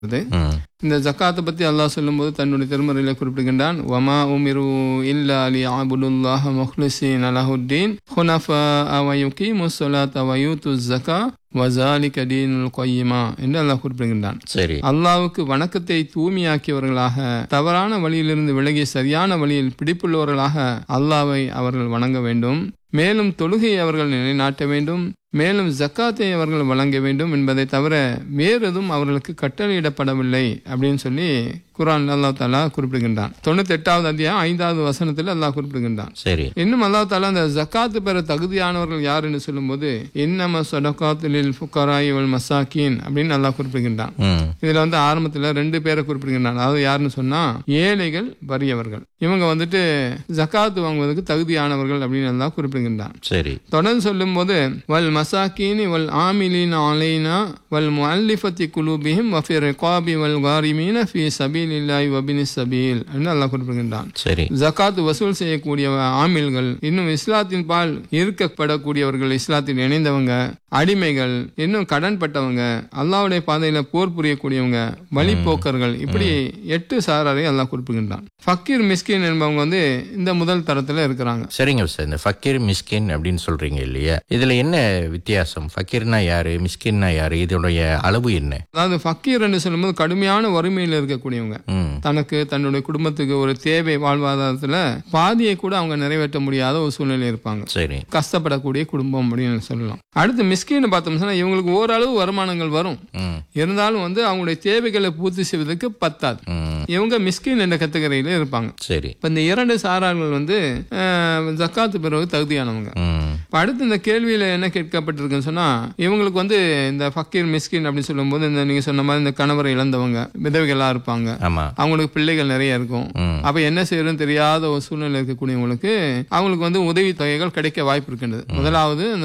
இந்த ஜக்காத்தை பத்தி அல்லாஹ் சொல்லும்போது தன்னுடைய திருமறையில குறிப்பிடுகின்றான், வமா உமிரு இல்லா லியஅபுதுல்லாஹ முஹ்லிஸீன லஹுத்தீன் ஹுனஃபா வ யுகீமுஸ் ஸலாத்த வ யூத்துஸ் ஸக்கா வஸாலிக தீனுல் கய்யிமா என்று அல்லாஹ் குறிப்பிடுகின்றான். சரி, அல்லாஹ்வுக்கு வணக்கத்தை தூய்மையாக்கியவர்களாக, தவறான வழியிலிருந்து விலகி சரியான வழியில் பிடிப்புள்ளவர்களாக அல்லாஹ்வை அவர்கள் வணங்க வேண்டும். மேலும் தொழுகையை அவர்கள் நிலைநாட்ட வேண்டும். மேலும் ஜக்காத்தை அவர்கள் வழங்க வேண்டும் என்பதை தவிர வேறு எதுவும் அவர்களுக்கு கட்டளையிடப்படவில்லை அப்படின்னு சொல்லி குர்ஆன் அல்லாஹ் தஆலா குறிப்பிடுகின்றான். 98வது அத்தியாயம் 5வது வசனத்தில் அல்லாஹ் குறிப்பிடுகின்றான். சரி, இன்னும் அல்லாஹ் தஆலா அந்த ஜக்காத்து பெற தகுதியானவர்கள் யார் என்று சொல்லும்போது இன்னம ஸதகாத்து லில் ஃபுகராஇ வல் மசாகீன் அப்படின்னு அல்லாஹ் குறிப்பிடுகின்றான். இதுல ஆரம்பத்தில் 2 பேரை குறிப்பிடுகின்றான். அதாவது யாருன்னு சொன்னா ஏழைகள், வறியவர்கள். இவங்க ஜக்காத்து வாங்குவதற்கு தகுதியானவர்கள் அப்படின்னு அல்லாஹ் குறிப்பிடுகின்றான். சரி, தொடர்ந்து சொல்லும் போது வல் மசாகீனி வல் ஆமிலீன அலைனா வல் முஅல்லிஃபத்தி குலூபிஹிம் வ ஃபி ரிகாபி வல் காரிமீன ஃபீ சபீலில்லாஹி வ பினிஸ் சபீல் என்று அல்லாஹ் குறிப்பிடுகின்றான். சரி, ஜகாத் வசூல் செய்யக்கூடிய ஆமில்கள், இன்னும் இஸ்லாத்தின் பால் ஈர்க்கப்படக்கூடியவர்கள், இஸ்லாத்தில் இணைந்தவங்க, அடிமைகள், இன்னும் கடன்பட்டவங்க, அல்லாஹ்வுடைய பாதையில போர் புரியக்கூடியவங்க, வழிபோக்கர்கள், இப்படி 8 சாராரை அல்லாஹ் குறிப்பிடுகின்றான். ஃபக்கீர் மிஸ்கின் என்பவங்க இந்த முதல் தரத்துல இருக்கிறாங்க. சரிங்க சார். இந்த ஃபக்கீர் மிஸ்கின் அப்படின்னு சொல்றீங்க இல்லையா, இதுல என்ன வித்தியாசம்? ஃபக்கீர்னா யாரு, மிஸ்கின்னா யாரு, இதோடைய அளவு என்ன? அதாவது ஃபக்கீர் என்று சொல்லும்போது கடுமையான வறுமையில் இருக்கக்கூடியவங்க, தனக்கு தன்னுடைய குடும்பத்துக்கு ஒரு தேவை வாழ்வாதாரத்துல பாதியை கூட அவங்க நிறைவேற்ற முடியாத ஒரு சூழ்நிலை இருப்பாங்க. சரி, கஷ்டப்படக்கூடிய குடும்பம் அப்படின்னு சொல்லலாம். அடுத்து மிஸ்கின் பார்த்தோம்னா இவங்களுக்கு ஓரளவு வருமானங்கள் வரும், இருந்தாலும் அவங்களுடைய தேவைகளை பூர்த்தி செய்வதற்கு பத்தாது. இவங்க மிஸ்கின் என்ற கேட்டகரியில இருப்பாங்க. சரி, இப்ப இந்த 2 சாரார்கள் ஜக்காத்து பெறுவது தகுதியானவங்க. அடுத்து இந்த கேள்வியில என்ன கேட்கப்பட்டிருக்குன்னு சொன்னா, இவங்களுக்கு இந்த ஃபக்கீர் மிஸ்கின் அப்படின்னு சொல்லும் போது நீங்க சொன்ன மாதிரி இந்த கணவரை இழந்தவங்க, விதவைகளா இருப்பாங்க, அவங்களுக்கு பிள்ளைகள் நிறைய இருக்கும். அப்ப என்ன செய்யறதுன்னு தெரியாத ஒரு சூழ்நிலை இருக்கக்கூடியவங்களுக்கு அவங்களுக்கு உதவி தொகைகள் கிடைக்க வாய்ப்பு இருக்கின்றது. முதலாவது இந்த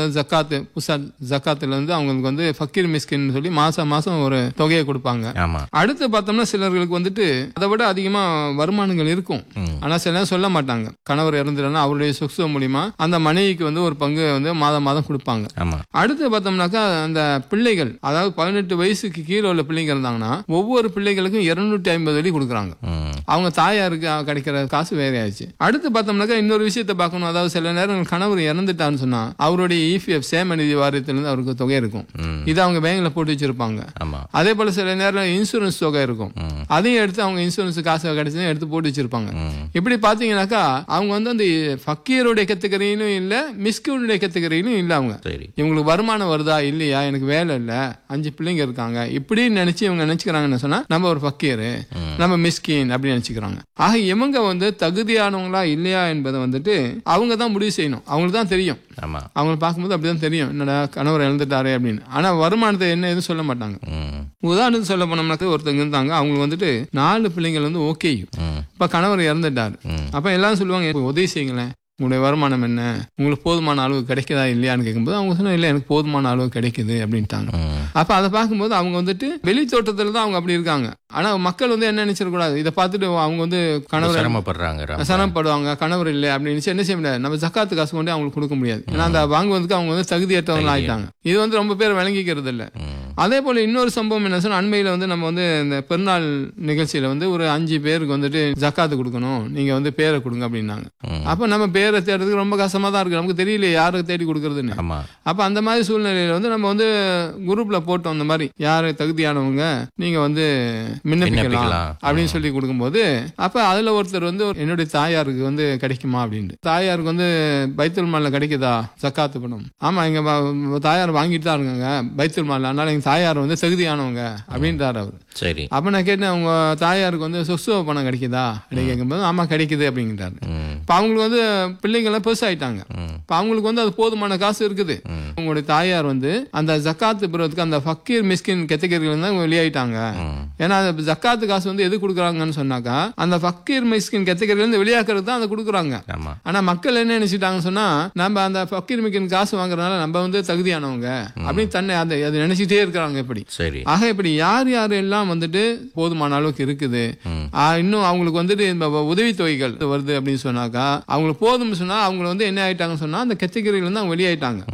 ஜக்காத்துல அவங்களுக்கு ஃபக்கீர் மிஸ்கின் சொல்லி மாசம் மாசம் ஒரு தொகையை கொடுப்பாங்க. அடுத்து பார்த்தோம்னா சிலர்களுக்கு அதை விட அதிகமா வருமானங்கள் இருக்கும், ஆனா சில நேரம் சொல்ல மாட்டாங்க. கணவர் இறந்துட்டா அவருடைய சொத்து மூலியமா அந்த மனைவிக்கு ஒரு பங்கு மாதம் மாதம் கொடுப்பாங்க. அடுத்து பார்த்தோம்னாக்கா அந்த பிள்ளைகள், அதாவது 18 வயசுக்கு கீழே உள்ள பிள்ளைங்க இருந்தாங்கன்னா ஒவ்வொரு பிள்ளைகளுக்கும் 250 வெள்ளி கொடுக்குறாங்க. அவங்க தாயாருக்கு கிடைக்கிற காசு வேற ஆயிடுச்சு. அடுத்து பார்த்தோம்னாக்கா இன்னொரு விஷயத்தை பார்க்கணும். அதாவது சில நேரம் கணவர் இறந்துட்டான்னு சொன்னா அவருடைய இபிஎஃப் சேம நிதி வாரியத்திலிருந்து அவருக்கு தொகை இருக்கும். இதை அவங்க பேங்க்ல போட்டு வச்சிருப்பாங்க. அதே போல சில நேரம் இன்சூரன்ஸ் தொகை இருக்கும், அதையும் எடுத்து அவங்க இன்சூரன்ஸ் காசு கிடைச்சதை எடுத்து போட்டு வச்சிருப்பாங்க. இப்படி பாத்தீங்கன்னாக்கா அவங்க அந்த ஃபக்கீருடைய கேட்டகரியிலும் இல்ல, மிஸ்கினுடைய கேட்டகரியிலும் இல்ல. அவங்க இவங்களுக்கு வருமானம் வருதா இல்லையா, எனக்கு வேலை இல்ல, 5 பிள்ளைங்க இருக்காங்க, இப்படின்னு நினைச்சு இவங்க நினைச்சுக்கிறாங்கன்னு சொன்னா நம்ம ஒரு ஃபக்கீரு, நம்ம மிஸ்கின் அப்படின்னு நினைச்சுக்கிறாங்க. ஆக இவங்க தகுதியானவங்களா இல்லையா என்பதை அவங்க தான் முடிவு செய்யணும். அவங்களுக்கு தான் தெரியும். அவங்களை பார்க்கும்போது அப்படிதான் தெரியும், என்னடா கணவர் இழந்துட்டாரே அப்படின்னு. ஆனா வருமானத்தை என்ன எதுவும் சொல்ல மாட்டாங்க. உதாரணத்துக்கு சொல்ல போனோம்னாக்க ஒருத்தங்க இருந்தாங்க, அவங்களுக்கு 4 பிள்ளைங்கள் ஓகே. இப்ப கணவர் இறந்துட்டாரு. அப்ப எல்லாரும் சொல்லுவாங்க, உதவி செய்யுங்களேன், உங்களுடைய வருமானம் என்ன, உங்களுக்கு போதுமான அளவு கிடைக்குதா இல்லையான்னு கேட்கும்போது அவங்க சொன்னா இல்ல, எனக்கு போதுமான அளவு கிடைக்குது அப்படின்ட்டாங்க. அப்ப அதை பார்க்கும்போது அவங்க வெளி தோட்டத்துல தான் அவங்க அப்படி இருக்காங்க. ஆனா மக்கள் என்ன நினைச்சிடக்கூடாது, இதை பார்த்துட்டு அவங்க கணவர் சிரமப்படுவாங்க, கணவர் இல்லை அப்படின்னு என்ன செய்ய முடியாது. நம்ம ஜக்காத்து காசு கொண்டு அவங்களுக்கு கொடுக்க முடியாது. ஏன்னா அந்த வாங்குவதற்கு அவங்க தகுதியற்றவங்க ஆயிட்டாங்க. இது ரொம்ப பேர் விளங்கிக்கிறது இல்லை. அதே போல இன்னொரு சம்பவம் என்ன சொன்னா, அண்மையில நம்ம இந்த பெருநாள் நிகழ்ச்சியில ஒரு 5 பேருக்கு ஜக்காத்து கொடுக்கணும், நீங்க பேரை கொடுங்க அப்படின்னாங்க. அப்ப நம்ம பேரை தேடுறதுக்கு ரொம்ப கஷ்டமா தான் இருக்கு, நமக்கு தெரியல யாருக்கு தேடி கொடுக்கறதுன்னு. அப்ப அந்த மாதிரி சூழ்நிலையில நம்ம குரூப்ல போட்டோம், இந்த மாதிரி யாரு தகுதியானவங்க நீங்க விண்ணப்பிக்கலாம் அப்படின்னு சொல்லி கொடுக்கும்போது, அப்ப அதுல ஒருத்தர் என்னுடைய தாயாருக்கு கிடைக்குமா அப்படின்னு. தாயாருக்கு பைத்துல் மால்ல கிடைக்குதா ஜக்காத்து பணம்? ஆமா, எங்க தாயார் வாங்கிட்டு தான் இருக்காங்க பைத்துல் மால்ல, அதனால எங்க தாயார் தகுதியானவங்க அப்படின்றாரு அவரு. சரி, அப்ப நான் கேட்டேன், உங்க தாயாருக்கு சொத்து பணம் கிடைக்குதா அப்படின்னு கேட்கும்போது ஆமா கிடைக்குது அப்படிங்கிறாரு. இப்ப அவங்களுக்கு பிள்ளைங்க எல்லாம் பெருசாயிட்டாங்க. இப்ப அவங்களுக்கு அது போதுமான காசு இருக்குது. உங்களுடைய தாயார் அந்த ஜக்காத்து பெறுவதற்கு அந்த ஃபக்கீர் மிஸ்கின் கேட்டகரியில தான் வெளியாயிட்டாங்க. ஏன்னா ஜக்காத்து காசு எது கொடுக்குறாங்கன்னு சொன்னாக்கா அந்த ஃபக்கீர் மிஸ்கின் கேட்டகரியில இருந்து வெளியாக்குறது தான் அதை கொடுக்குறாங்க. ஆனா மக்கள் என்ன நினைச்சிட்டாங்கன்னு சொன்னா, நம்ம அந்த ஃபக்கீர் மிஸ்கின் காசு வாங்குறதுனால நம்ம தகுதியானவங்க அப்படின்னு தன்னை அதை நினைச்சிட்டே இருக்கிறாங்க. இப்படி ஆக இப்படி யார் யார் எல்லாம் போதுமான அளவுக்கு இருக்குது, இன்னும் அவங்களுக்கு இந்த உதவி தொகைகள் வருது அப்படின்னு சொன்னாக்கா அவங்களுக்கு போதும்னு சொன்னா அவங்க என்ன ஆயிட்டாங்கன்னு சொன்னா அந்த கேட்டகரியில இருந்து அவங்க வெளியாயிட்டாங்க.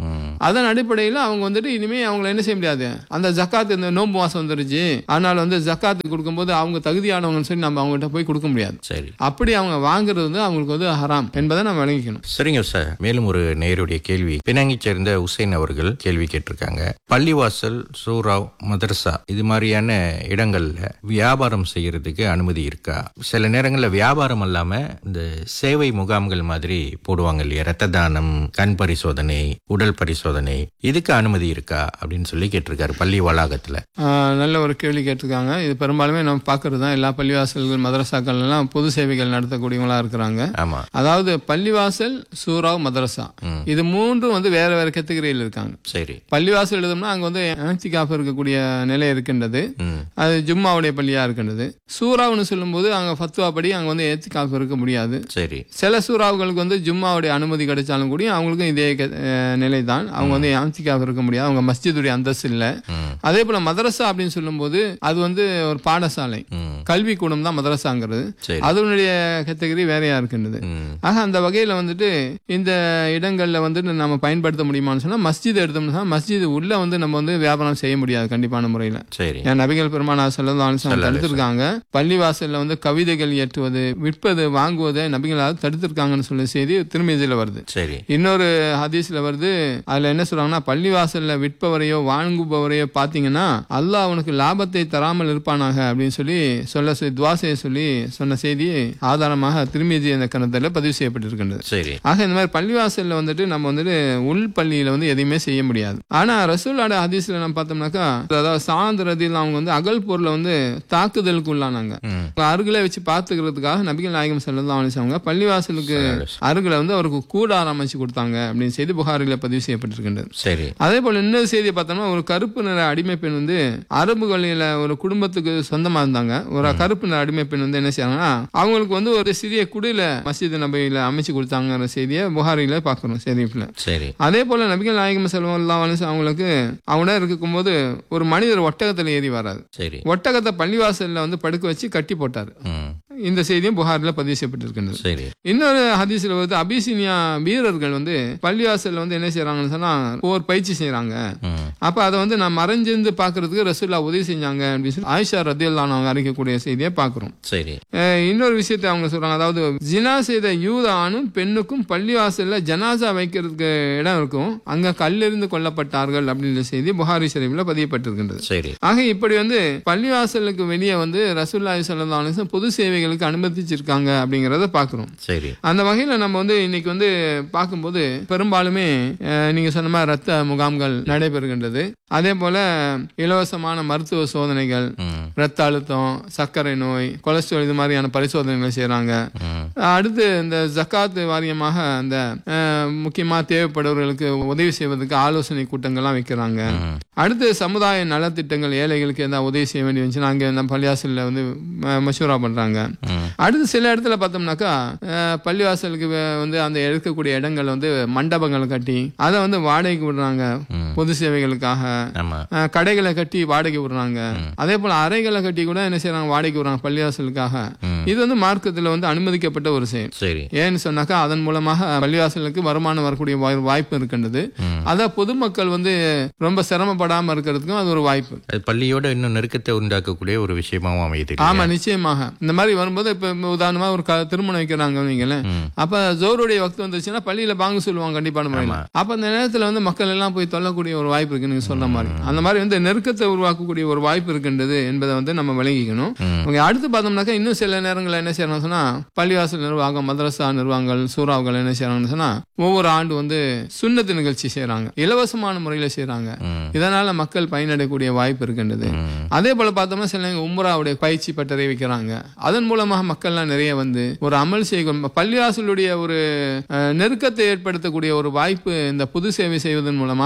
அதன் அடிப்படையில் அவங்க வந்துட்டு இனிமே அவங்களை என்ன செய்ய முடியாது, அந்த ஜக்காத் இந்த நோன்பு மாசம் வந்துருச்சு அதனால வந்து ஜக்காத்து கொடுக்கும்போது அவங்க தகுதியானவங்கன்னு சொல்லி நம்ம அவங்ககிட்ட போய் கொடுக்க முடியாது. சரி, அப்படி அவங்க வாங்குறது வந்து அவங்களுக்கு வந்து ஹராம் என்பதை நம்ம விளங்கிக்கணும். சரிங்க சார். மேலும் ஒரு நேயருடைய கேள்வி, பினாங்கி சேர்ந்த உசேன் அவர்கள் கேள்வி கேட்டிருக்காங்க. பள்ளிவாசல், சூராவ், மதரசா இது மாதிரியான இடங்கள்ல வியாபாரம் செய்யறதுக்கு அனுமதி இருக்கா? சில நேரங்கள்ல வியாபாரம் இல்லாம இந்த சேவை முகாம்கள் மாதிரி போடுவாங்க இல்லையா, ரத்த தானம், கண் பரிசோதனை, உடல் பரிசோதனை, இதுக்கு அனுமதி இருக்கா அப்படின்னு சொல்லி கேட்டிருக்காரு பள்ளி வளாகத்துல. நல்ல ஒரு கேள்வி கேட்டிருக்காங்க. இது பெரும்பாலுமே நம்ம பார்க்கறது தான். எல்லா பள்ளிவாசல்கள் மதரசாக்கள் எல்லாம் பொது சேவைகள் நடத்தக்கூடியவங்களா இருக்கிறாங்க. ஆமா, அதாவது பள்ளிவாசல், சூராவ், மதரசா இது மூன்றும் வந்து வேற வேற கேட்டகரியில் இருக்காங்க. சரி, பள்ளிவாசல் எழுதோம்னா அங்க வந்து இஅ்திகாஃப் இருக்கக்கூடிய நிலை இருக்கின்றது. அது ஜும்மாவுடைய பள்ளியா இருக்கின்றது. சூராவுன்னு சொல்லும்போது அங்க ஃபத்வா படி அங்க வந்து இஅ்திகாஃப் இருக்க முடியாது. சரி, சில சூறாவுகளுக்கு வந்து ஜும்மாவுடைய அனுமதி கிடைச்சாலும் கூட அவங்களுக்கும் இதே நிலை தான். அவங்க வந்து இஅ்திகாஃப் இருக்க முடியாது. அவங்க மஸ்ஜிதுடைய அந்தஸ்து இல்ல. அதே போல மதரசா அப்படின்னு சொல்லும்போது அது வந்து ஒரு பாடசாலை, கல்வி கூடம் தான் மதரசாங்கிறது. அதனுடைய கேட்டகரி வேறையா இருக்கின்றது. ஆக அந்த வகையில வந்துட்டு இந்த இடங்கள்ல வந்துட்டு நம்ம பயன்படுத்த முடியுமான்னு சொன்னா, மஸ்ஜித் எடுத்தோம்னா மஸ்ஜித் உள்ள வந்து நம்ம வந்து வியாபாரம் செய்ய முடியாது கண்டிப்பான முறையில. ஏன் நபிகள் பெருமானார் ஸல்லல்லாஹு அலைஹி வஸல்லம் தடுத்திருக்காங்க. பள்ளிவாசல்ல வந்து கவிதைகள் ஏற்றுவது, விற்பது, வாங்குவதை நபிகளால் தடுத்திருக்காங்கன்னு சொல்ல செய்தி திருமீதியில வருது. இன்னொரு ஹதீஸ்ல வருது. அதுல என்ன சொல்றாங்கன்னா, பள்ளிவாசல்ல விற்பவரையோ வாங்குபவரையோ பாத்தீங்கன்னா அல்லாஹ் அவனுக்கு லாபத்தை தராமல் இருப்பானாக அப்படின்னு சொல்லி துவா செய்ய சொல்லி சொன்ன செய்தி ஆதாரமாக திருமீதி அந்த கணத்துல பதிவு செய்யப்பட்டிருக்கின்றது. ஆக இந்த மாதிரி பள்ளிவாசல்ல வந்துட்டு நம்ம வந்துட்டு உள் பள்ளியில வந்து எதையுமே செய்ய முடியாது. ஆனா ரசூலோட ஹதீஸ்ல நம்ம பார்த்தோம்னாக்கா, அதாவது சாந்த் ரதியல்லாஹு அவங்க வந்து அகல் போர்ல வந்து தாக்குதலுக்கு உள்ளானாங்க. அருகில வச்சு பாத்துக்கிறதுக்காக நபிகள் நாயகம் ஸல்லல்லாஹு அலைஹி வஸல்லம் பள்ளிவாசலுக்கு அருகில வந்து அவருக்கு கூடாரம் அமைச்சு கொடுத்தாங்க அப்படின்னு செய்தி புகாரில பதிவு செய்யப்பட்டிருக்கின்றது. அதே போல இன்னொரு செய்தியை பார்த்தோம்னா, ஒரு கருப்பு நிற அடிமை பெண் வந்து அரபுகளில ஒரு குடும்பத்துக்கு சொந்தமா இருந்தாங்க. ஒரு கருப்பு நிற அடிமை பெண் வந்து என்ன செய்யறாங்கன்னா, அவங்களுக்கு வந்து ஒரு சிறிய குடில மஸ்ஜித் நபியில அமைச்சு கொடுத்தாங்கிற செய்தியை புகாரில பாக்குறோம் ஷரீஃப்ல. அதே போல நபிகள் நாயகம் ஸல்லல்லாஹு அலைஹி வஸல்லம் அவங்களுக்கு அவங்க இருக்கும் போது ஒரு மனிதர் ஒட்டகத்துல ஏறி வராது. ஒட்டகத்தை பள்ளிவாசல்ல வந்து படுக்க வச்சு கட்டி போட்டாரு. இந்த செய்தியும் புகாரில பதிவு செய்யப்பட்டிருக்கின்றது. இன்னொரு ஹதீஸ்ல வந்து அபிசீனியா வீரர்கள் வந்து பள்ளிவாசல்ல வந்து என்ன செய்யறாங்கன்னு சொன்னா போர் பயிற்சி செய்யறாங்க. அப்ப அதை வந்து நான் மறைஞ்சிருந்து பாக்குறதுக்கு ரசூலுல்லாஹ் உதவி செஞ்சாங்க அப்படின்னு சொல்லி ஆயிஷா ரதியல்லாஹு அன்ஹா அறிக்கக்கூடிய செய்தியை பாக்குறோம். இன்னொரு விஷயத்தை அவங்க சொல்றாங்க. அதாவது ஜினா செய்த யூத ஆணும் பெண்ணுக்கும் பள்ளிவாசல்ல ஜனாசா வைக்கிறதுக்கு இடம் இருக்கும், அங்க கல்லெறிந்து கொல்லப்பட்டார்கள் அப்படின்ற செய்தி புகாரி ஷரீஃப்ல பதியப்பட்டிருக்கின்றது. ஆக இப்படி வந்து பள்ளிவாசலுக்கு வெளியே வந்து ரசூலுல்லாஹி ஸல்லல்லாஹு அலைஹி வஸல்லம் பொது சேவைகளுக்கு அனுமதிச்சிருக்காங்க அப்படிங்கறத பாக்குறோம். அந்த வகையில நம்ம வந்து இன்னைக்கு வந்து பார்க்கும்போது பெரும்பாலுமே நீங்க சொன்ன மாதிரி ரத்த முகாம்கள் நடைபெறுகின்றது. அதே போல இலவசமான மருத்துவ சோதனைகள், ரத்த அழுத்தம், சர்க்கரை நோய், கொலஸ்ட்ரால் இது மாதிரியான பரிசோதனைகள் செய்யறாங்க. அடுத்து இந்த ஜக்காத் வாரியமாக அந்த முக்கியமா தேவைப்படுவர்களுக்கு உதவி செய்வதற்கு ஆலோசனை கூட்டங்கள்லாம் வைக்கிறாங்க. அடுத்து சமுதாய நலத்திட்டங்கள், ஏழைகளுக்கு ஏதாவது உதவி செய்ய வேண்டி வந்துச்சுன்னா அங்க நம்ம பள்ளிவாசல்ல வந்து மஷூரா பண்றாங்க. அடுத்து சில இடத்துல பார்த்தோம்னாக்கா பள்ளிவாசலுக்கு வந்து அந்த இருக்கக்கூடிய இடங்கள் வந்து மண்டபங்கள் கட்டி அதை வந்து வாடகைக்கு விடுறாங்க பொது சேவைகளுக்காக. கடைகளை கட்டி வாடகை விடுறாங்க. அதே போல அறைகளை கட்டி கூட என்ன செய்யறாங்க, வாடகைக்கு விடுறாங்க பள்ளிவாசலுக்காக. இது வந்து மார்க்கத்துல வந்து அனுமதிக்கப்பட்ட ஒரு செயல். ஏன்னு சொன்னாக்கா அதன் மூலமாக பள்ளிவாசலுக்கு வருமானம் வரக்கூடிய வாய்ப்பு இருக்கின்றது. அதான் பொதுமக்கள் வந்து ரொம்ப சிரமப்படாம இருக்கிறதுக்கும் அது ஒரு வாய்ப்பு. பள்ளியோட இன்னும் நெருக்கத்தை உண்டாக்கக்கூடிய ஒரு விஷயமாவும் அமையுது. ஆமா, நிச்சயமாக. இந்த மாதிரி வரும்போது இப்ப உதாரணமா ஒரு திருமணம் வைக்கிறாங்க வைங்களேன், அப்ப ஜோருடைய வக்து வந்துருச்சுன்னா பள்ளியில பாங்க சொல்லுவாங்க கண்டிப்பான முறையில். அப்ப அந்த நேரத்துல வந்து மக்கள் எல்லாம் போய் தொல்லக்கூடிய ஒரு வாய்ப்பு இருக்கு நீங்க சொல்ற மாதிரி. அந்த மாதிரி வந்து நெருக்கத்தை உருவாக்கக்கூடிய ஒரு வாய்ப்பு இருக்கின்றது என்பதை வந்து நம்ம விளங்கிக்கணும். அடுத்து பார்த்தோம்னாக்கா இன்னும் சில நேரங்கள் என்ன செய்யறாங்க சொன்னா, பள்ளிவாசல் நிர்வாகம், மதரசா நிர்வாகங்கள், சூறாவுகள் என்ன செய்யறாங்கன்னு சொன்னா ஒவ்வொரு ஆண்டு வந்து சுன்னத்து நிகழ்ச்சி செய்யறாங்க, இலவசமான முறையில செய்யறாங்க. இதனால மக்கள் பயனடையக்கூடிய வாய்ப்பு இருக்கின்றது. அதே போல பார்த்தோம்னா சில உம்ராவுடைய பயிற்சி பட்டறை வைக்கிறாங்க. அதன் மூலமாக மக்கள்லாம் நிறைய வந்து ஒரு அமல் செய்யும் பள்ளிவாசலுடைய ஒரு நெருக்கத்தை ஏற்படுத்தக்கூடிய ஒரு வாய்ப்பு இந்த பொது சேவை செய்வதன் மூலமாக இருக்கின்றது.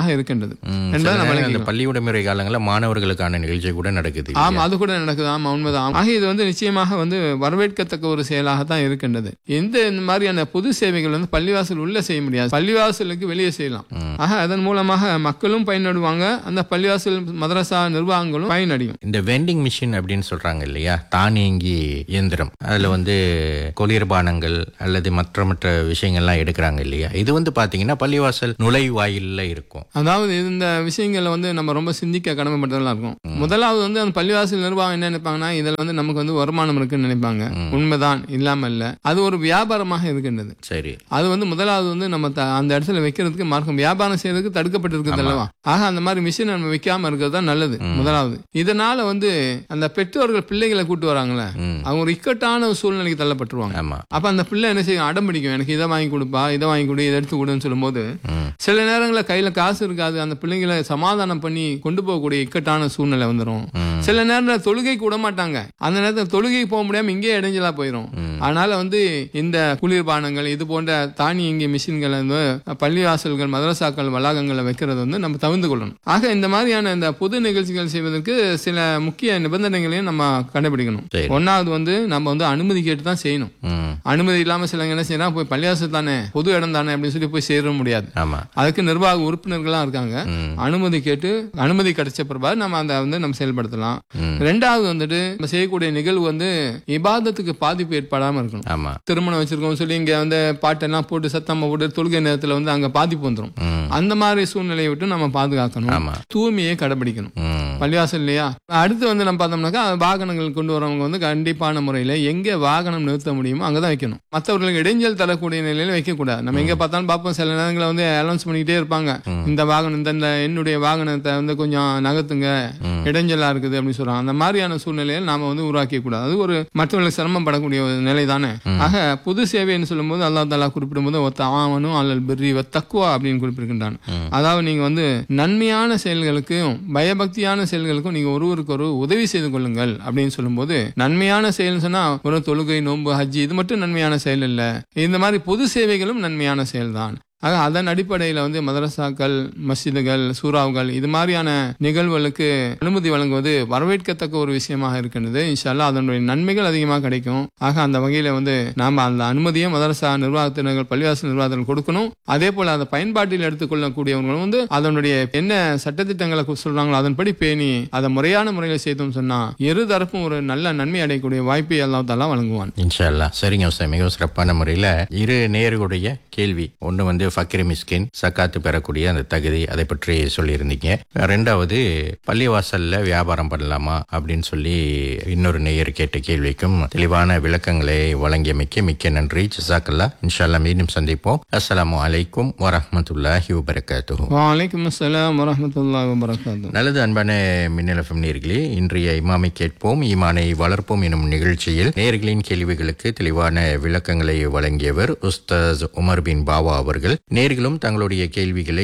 செய்யப்பட்டது. அந்த பள்ளி விடுமுறை காலங்களில் மாணவர்களுக்கான நிகழ்ச்சி கூட நடக்குது. ஆமா, அது கூட நடக்குது. ஆமா, உண்மைதான். ஆக இது வந்து நிச்சயமாக வந்து வரவேற்கத்தக்க ஒரு செயலாகத்தான் இருக்கின்றது. இந்த மாதிரியான பொது சேவைகள் வந்து பள்ளிவாசல் உள்ள செய்ய முடியாது, பள்ளிவாசலுக்கு வெளியே செய்யலாம். ஆக அதன் மூலமாக மக்களும் பயனடைவாங்க, அந்த பள்ளிவாசல் மதரசா நிர்வாகங்களும் பயனடையும். இந்த வெண்டிங் மிஷின் அப்படின்னு சொல்றாங்க இல்லையா, தானியங்கி இயந்திரம், அதுல வந்து குளிர்பானங்கள் அல்லது மற்ற விஷயங்கள்லாம் எடுக்கிறாங்க இல்லையா, இது வந்து பாத்தீங்கன்னா பள்ளிவாசல் நுழைவாயில்ல இருக்கும். அதாவது இந்த விஷயங்கள்ல வந்து நம்ம ரொம்ப சிந்திக்க கடமைப்பட்டதெல்லாம் இருக்கும். முதலாவது வந்து அந்த பள்ளிவாசல் நிர்வாகம் என்ன நினைப்பாங்கன்னா, இதுல வந்து நமக்கு வந்து வருமானம் இருக்குன்னு நினைப்பாங்க. உண்மைதான், இல்லாம இல்ல, அது ஒரு வியாபாரமாக இருக்கின்றது. சரி, அது வந்து முதலாவது வந்து நம்ம அந்த இடத்துல வைக்கிறதுக்கு மார்க்கம் வியாபாரம் செய்யறதுக்கு தடுக்கப்பட்டிருக்குது அல்லவா. ஆக அந்த மாதிரி மிஷின் நம்ம வைக்காம இருக்கிறது தான் நல்லது முதலாவது. இதனால வந்து அந்த பெற்றோர்கள் பிள்ளைகளை கூட்டு வராங்களே, அவங்க ஒரு இக்கட்டான சூழ்நிலைக்கு தள்ளப்பட்டுருவாங்க. அப்ப அந்த பிள்ளை என்ன செய்யும், அடம் பிடிக்கும், எனக்கு இதை வாங்கி கொடுப்பா, இதை வாங்கி கொடு, இதை எடுத்து கொடுன்னு சொல்லும் போது சில நேரங்களில் கையில காசு இருக்காது, அந்த பிள்ளைங்களை சமாதானம் பண்ணி கொண்டு போகக்கூடிய இக்கட்டான சூழ்நிலை வந்துடும். சில நேரத்தில் தொழுகை கூட மாட்டாங்க, அந்த நேரத்தில் தொழுகைக்கு போக முடியாம இங்கே இடைஞ்சலா போயிடும். அதனால வந்து இந்த குளிர்பானங்கள் இது போன்ற தானியங்கி மிஷின்கள் வந்து பள்ளிவாசல்கள் மதரசாக்கள் வளாகங்களை வைக்கிறது வந்து நம்ம தவிர்த்து கொள்ளணும். ஆக இந்த மாதிரியான இந்த பொது நிகழ்ச்சிகள் செய்வதற்கு சில முக்கிய நிபந்தனைகளையும் நம்ம கடைபிடிக்கணும். ஒன்னாவது வந்து நம்ம வந்து அனுமதி கேட்டு தான் செய்யணும். அனுமதி இல்லாம சிலங்க என்ன செய்யலாம், போய் பள்ளிவாசல் தானே பொது இடம் தானே அப்படின்னு சொல்லி போய் சேர முடியாது. அதுக்கு நிர்வாக உறுப்பினர்கள்லாம் இருக்காங்க. அனுமதி கேட்டு அனுமதி கிடைச்ச பிறகு நம்ம அதை வந்து நம்ம செயல்படுத்தலாம். ரெண்டாவது வந்துட்டு நம்ம செய்யக்கூடிய நிகழ்வு வந்து இபாதத்துக்கு பாதிப்பு ஏற்படாம இருக்கணும். திருமணம் வச்சிருக்கோம் சொல்லி இங்க வந்து பாட்டெல்லாம் போட்டு சத்தமா போட்டு தொழுகை நேரத்துல வந்து அங்க பாதிப்பு வந்துடும். அந்த மாதிரி சூழ்நிலையை விட்டு நம்ம பாதுகாக்கணும். தூய்மையை கடைபிடிக்கணும் பள்ளிவாசல் இல்லையா. அடுத்து வந்து நம்ம பார்த்தோம்னாக்கா வாகனங்கள் கொண்டு வரவங்க வந்து கண்டிப்பான முறையில எங்க வாகனம் நிறுத்த முடியுமோ அங்கதான் வைக்கணும். மற்றவர்களுக்கு இடைஞ்சல் தரக்கூடிய நிலையில வைக்க கூடாது. நம்ம எங்க பார்த்தாலும் பார்ப்போம், சில நேரங்களில் வந்து அனௌன்ஸ் பண்ணிக்கிட்டே இருப்பாங்க, இந்த வாகனம் இந்த என்னுடைய வாகனத்தை வந்து கொஞ்சம் நகர்த்துங்க, இடைஞ்சலா இருக்குது அப்படின்னு சொல்றாங்க. அந்த மாதிரியான சூழ்நிலையில் நாம வந்து உருவாக்க கூடாது. அது ஒரு மற்றவர்களுக்கு சிரமப்படக்கூடிய ஒரு நிலை தானே. ஆக பொது சேவைன்னு சொல்லும் போது அல்லாஹ் தஆலா குறிப்பிடும் போது தாவனும் அல்லல் பிர்ரி வத் தக்வா அப்படின்னு குறிப்பிட்டிருக்கின்றான். அதாவது நீங்க வந்து நன்மையான செயல்களுக்கும் பயபக்தியான செயல்களுக்கும் நீங்க ஒருவருக்கு ஒரு உதவி செய்து கொள்ளுங்கள் அப்படின்னு சொல்லும் போது, நன்மையான செயல் சொன்னா ஒரு தொழுகை, நோன்பு, ஹஜ்ஜி இது மட்டும் நன்மையான செயல் இல்ல, இந்த மாதிரி பொது சேவைகளும் நன்மையான செயல்தான். ஆக அதன் அடிப்படையில் வந்து மதரசாக்கள், மஸ்ஜிதுகள், சூறாவுகள் இது மாதிரியான நிகழ்வுகளுக்கு அனுமதி வழங்குவது வரவேற்கத்தக்க ஒரு விஷயமாக இருக்கின்றது. இன்ஷா அல்லாஹ் அதனுடைய நன்மைகள் அதிகமாக கிடைக்கும். ஆக அந்த வகையில வந்து நாம அந்த அனுமதியை மதரசா நிர்வாகத்தினர்கள், பள்ளிவாசல் நிர்வாகத்தினர்கள் கொடுக்கணும். அதே போல அதை பயன்பாட்டில் எடுத்துக்கொள்ளக்கூடியவங்களும் வந்து அதனுடைய என்ன சட்டத்திட்டங்களை சொல்றாங்களோ அதன்படி பேணி அதை முறையான முறையில் செய்தோம் சொன்னா இரு தரப்பும் ஒரு நல்ல நன்மை அடையக்கூடிய வாய்ப்பை அல்லாஹ் தஆலா வழங்குவான். இன்ஷா அல்லாஹ். சரிங்க உஸ்தாத், மிகவும் சிறப்பான முறையில் இரு நேயர்களுடைய கேள்வி, ஒன்று வந்து ஃபக்கீர் மிஸ்கின் சக்காத்து பெறக்கூடிய அந்த தகுதி, அதை பற்றி சொல்லியிருந்தீங்க. ரெண்டாவது பள்ளிவாசல்ல வியாபாரம் பண்ணலாமா அப்படின்னு சொல்லி இன்னொரு நேயர் கேட்ட கேள்விக்கும் தெளிவான விளக்கங்களை வழங்கியமைக்க மிக்க நன்றி. ஜஸாக்கல்லாஹ். இன்ஷா அல்லாஹ் மீண்டும் சந்திப்போம். அஸ்ஸலாமு அலைக்கும் வரஹ்மத்துல்லாஹி வபரகாத்துஹு. வலைக்கும் அஸ்ஸலாம் வரஹ்மத்துல்லாஹி வபரகாத்துஹு. நல்லது அன்பான மின்னல் எஃப்எம் நேயர்களே, இன்றைய இமாமை கேட்போம் ஈமானை வளர்ப்போம் எனும் நிகழ்ச்சியில் நேயர்களின் கேள்விகளுக்கு தெளிவான விளக்கங்களை வழங்கியவர் உஸ்தாஸ் உமர் பின் பாவா அவர்கள். நேர்களும் தங்களுடைய கேள்விகளை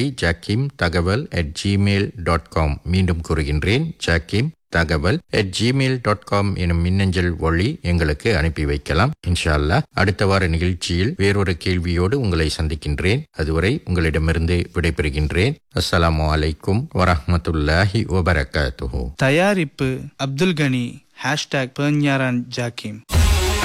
jakim.thagal@gmail.com மீண்டும் கூறுகின்றேன், jakim.thagal@gmail.com எனும் மின்னஞ்சல் வழி எங்களுக்கு அனுப்பி வைக்கலாம். இன்ஷா அல்லாஹ் அடுத்த வார நிகழ்ச்சியில் வேறொரு கேள்வியோடு உங்களை சந்திக்கின்றேன். அதுவரை உங்களிடமிருந்து விடைபெறுகின்றேன். அஸ்ஸலாமு அலைக்கும் வரஹ்மத்துல்லாஹி வபரகாத்துஹு. தயாரிப்பு அப்துல் கனி #பெர்ஞாரான் ஜாக்கிம்.